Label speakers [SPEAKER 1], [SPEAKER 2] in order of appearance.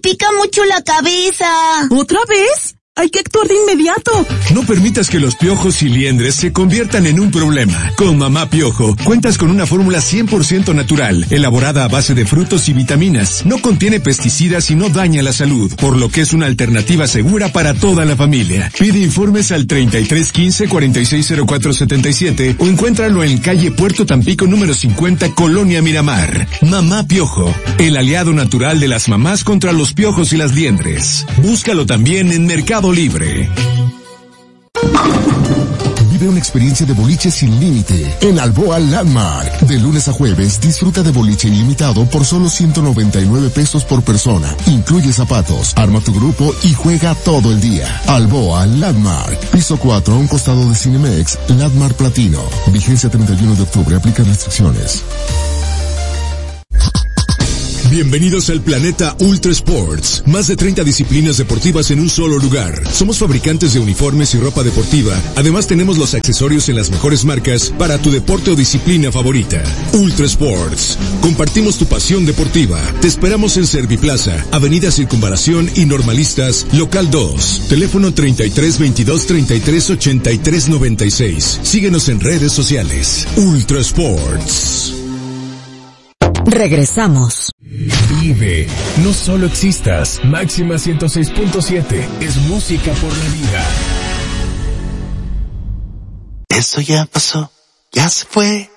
[SPEAKER 1] pica mucho la cabeza.
[SPEAKER 2] ¿Otra vez? Hay que actuar de inmediato.
[SPEAKER 3] No permitas que los piojos y liendres se conviertan en un problema. Con Mamá Piojo, cuentas con una fórmula 100% natural, elaborada a base de frutos y vitaminas. No contiene pesticidas y no daña la salud, por lo que es una alternativa segura para toda la familia. Pide informes al 3315-460477 o encuéntralo en calle Puerto Tampico número 50, Colonia Miramar. Mamá Piojo, el aliado natural de las mamás contra los piojos y las liendres. Búscalo también en Mercado Libre.
[SPEAKER 4] Vive una experiencia de boliche sin límite en Alboa Landmark. De lunes a jueves disfruta de boliche ilimitado por solo 199 pesos por persona. Incluye zapatos, arma tu grupo y juega todo el día. Alboa Landmark. Piso 4 a un costado de Cinemex, Landmark Platino. Vigencia 31 de octubre. Aplica restricciones.
[SPEAKER 3] Bienvenidos al planeta Ultra Sports. Más de 30 disciplinas deportivas en un solo lugar. Somos fabricantes de uniformes y ropa deportiva. Además tenemos los accesorios en las mejores marcas para tu deporte o disciplina favorita. Ultra Sports. Compartimos tu pasión deportiva. Te esperamos en Serviplaza, Avenida Circunvalación y Normalistas, Local 2. Teléfono 3322-338396. Síguenos en redes sociales. Ultra Sports.
[SPEAKER 5] Regresamos.
[SPEAKER 6] Vive, no solo existas. Máxima 106.7 es música por la vida.
[SPEAKER 7] Eso ya pasó, ya se fue.